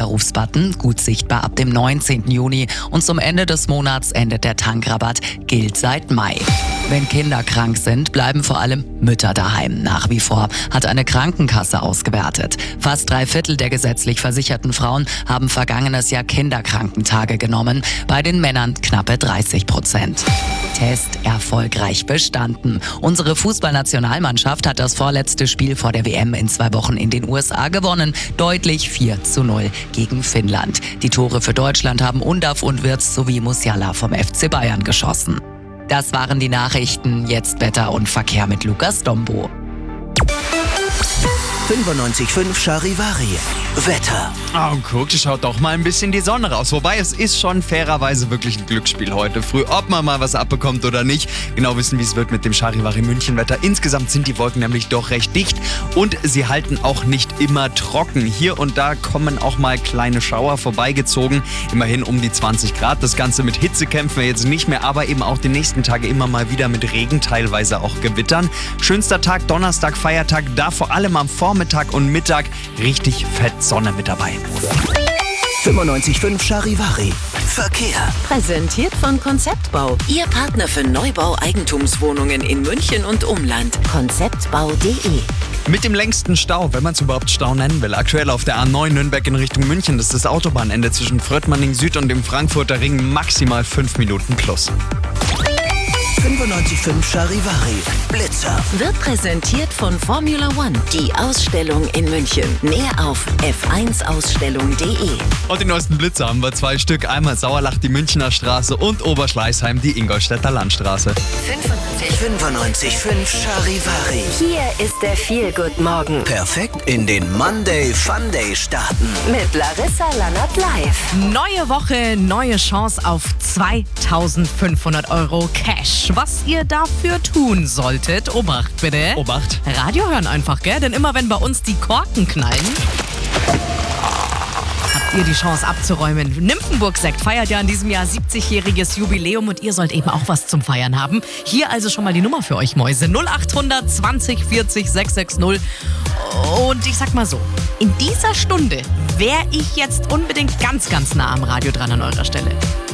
Wiederverrufsbutton, gut sichtbar ab dem 19. Juni. Und zum Ende des Monats endet der Tankrabatt, gilt seit Mai. Wenn Kinder krank sind, bleiben vor allem Mütter daheim. Nach wie vor hat eine Krankenkasse ausgewertet. Fast 3/4 der gesetzlich versicherten Frauen haben vergangenes Jahr Kinderkrankentage genommen, bei den Männern knappe 30%. Test erfolgreich bestanden. Unsere Fußballnationalmannschaft hat das vorletzte Spiel vor der WM in 2 Wochen in den USA gewonnen. Deutlich 4:0 gegen Finnland. Die Tore für Deutschland haben Undav und Wirtz sowie Musiala vom FC Bayern geschossen. Das waren die Nachrichten. Jetzt Wetter und Verkehr mit Lukas Dombo. 95.5 Charivari. Wetter. Und guck, schaut doch mal ein bisschen die Sonne raus. Wobei, es ist schon fairerweise wirklich ein Glücksspiel heute früh, ob man mal was abbekommt oder nicht. Genau wissen, wie es wird mit dem Charivari München-Wetter. Insgesamt sind die Wolken nämlich doch recht dicht und sie halten auch nicht immer trocken. Hier und da kommen auch mal kleine Schauer vorbeigezogen. Immerhin um die 20 Grad. Das Ganze mit Hitze kämpfen wir jetzt nicht mehr, aber eben auch die nächsten Tage immer mal wieder mit Regen, teilweise auch Gewittern. Schönster Tag, Donnerstag, Feiertag, da vor allem am Vormittag und Mittag richtig fett Sonne mit dabei. 95.5 Charivari. Verkehr. Präsentiert von Konzeptbau. Ihr Partner für Neubau-Eigentumswohnungen in München und Umland. Konzeptbau.de. Mit dem längsten Stau, wenn man es überhaupt Stau nennen will, aktuell auf der A9 Nürnberg in Richtung München. Das ist das Autobahnende zwischen Fröttmanning Süd und dem Frankfurter Ring, maximal 5 Minuten plus. 95.5 Charivari. Blitzer. Wird präsentiert von Formula One. Die Ausstellung in München. Mehr auf f1ausstellung.de. Und die neuesten Blitze haben wir 2 Stück. Einmal Sauerlach, die Münchner Straße und Oberschleißheim, die Ingolstädter Landstraße. 95.5 Charivari. Hier ist der Feel-Good-Morgen Perfekt in den Monday Fun Day starten. mit Larissa Lannert live. Neue Woche, neue Chance auf 2.500 Euro Cash. Was ihr dafür tun solltet, Obacht bitte. Obacht. Radio hören einfach, gell? Denn immer wenn bei uns die Korken knallen, habt ihr die Chance abzuräumen. Nymphenburg-Sekt feiert ja in diesem Jahr 70-jähriges Jubiläum und ihr sollt eben auch was zum Feiern haben. Hier also schon mal die Nummer für euch, Mäuse. 0800 20 40 660. Und ich sag mal so, in dieser Stunde wäre ich jetzt unbedingt ganz, ganz nah am Radio dran an eurer Stelle.